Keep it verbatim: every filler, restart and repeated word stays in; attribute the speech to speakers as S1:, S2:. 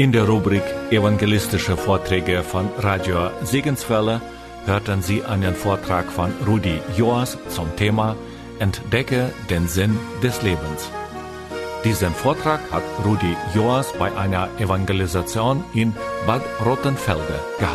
S1: In der Rubrik Evangelistische Vorträge von Radio Segenswelle hörten Sie einen Vortrag von Rudi Joas zum Thema Entdecke den Sinn des Lebens. Diesen Vortrag hat Rudi Joas bei einer Evangelisation in Bad Rottenfelde gehalten.